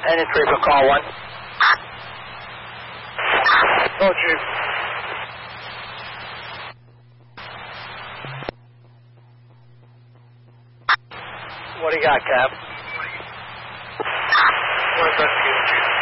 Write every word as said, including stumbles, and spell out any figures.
Engine three for call one. Go, Chief. What do you got, Cap? We're investigating, Chief.